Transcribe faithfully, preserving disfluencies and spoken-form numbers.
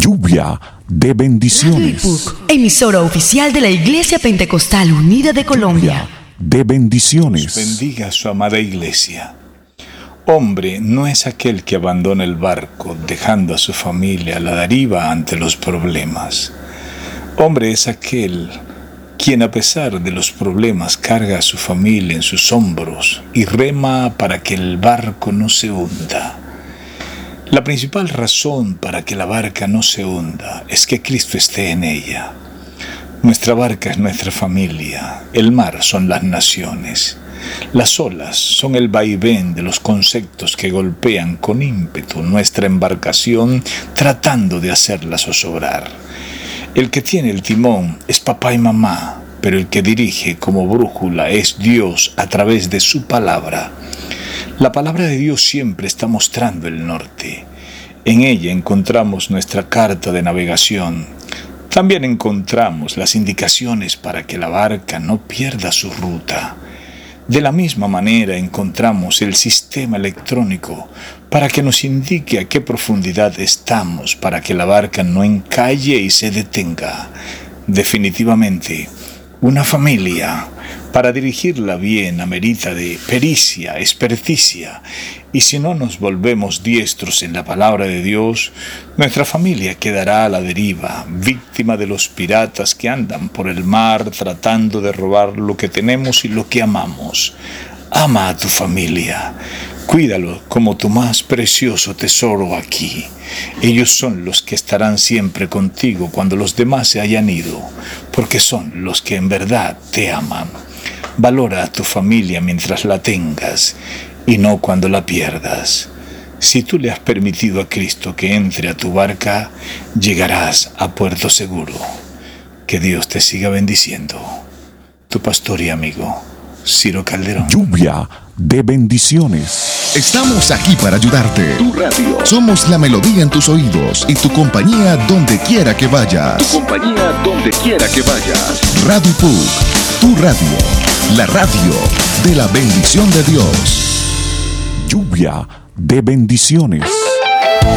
Lluvia de bendiciones. Radio I P U C, emisora oficial de la Iglesia Pentecostal Unida de Colombia. Lluvia de bendiciones. Dios bendiga a su amada iglesia. Hombre no es aquel que abandona el barco dejando a su familia a la deriva ante los problemas. Hombre es aquel quien a pesar de los problemas carga a su familia en sus hombros y rema para que el barco no se hunda. La principal razón para que la barca no se hunda es que Cristo esté en ella. Nuestra barca es nuestra familia, el mar son las naciones. Las olas son el vaivén de los conceptos que golpean con ímpetu nuestra embarcación tratando de hacerla zozobrar. El que tiene el timón es papá y mamá, pero el que dirige como brújula es Dios a través de su palabra. La palabra de Dios siempre está mostrando el norte. En ella encontramos nuestra carta de navegación. También encontramos las indicaciones para que la barca no pierda su ruta. De la misma manera encontramos el sistema electrónico para que nos indique a qué profundidad estamos para que la barca no encalle y se detenga. Definitivamente, una familia, para dirigirla bien, amerita de pericia, experticia, y si no nos volvemos diestros en la palabra de Dios, nuestra familia quedará a la deriva, víctima de los piratas que andan por el mar tratando de robar lo que tenemos y lo que amamos. Ama a tu familia, cuídalo como tu más precioso tesoro aquí. Ellos son los que estarán siempre contigo cuando los demás se hayan ido, porque son los que en verdad te aman. Valora a tu familia mientras la tengas y no cuando la pierdas. Si tú le has permitido a Cristo que entre a tu barca, llegarás a puerto seguro. Que Dios te siga bendiciendo. Tu pastor y amigo, Ciro Calderón. Lluvia de bendiciones. Estamos aquí para ayudarte. Tu radio. Somos la melodía en tus oídos y tu compañía donde quiera que vayas. Tu compañía donde quiera que vayas. Radio I P U C, tu radio, la radio de la bendición de Dios. Lluvia de bendiciones.